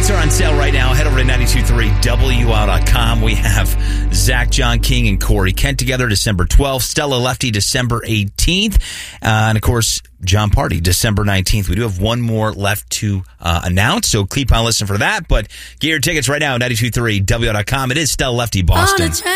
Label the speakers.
Speaker 1: tickets are on sale right now. Head over to 923WOW.com. We have Zach, John King, and Corey Kent together December 12th. Stella Lefty December 18th. And, of course, John Party December 19th. We do have one more left to announce, so keep on listening for that. But get your tickets right now at 923WOW.com. It is Stella Lefty Boston.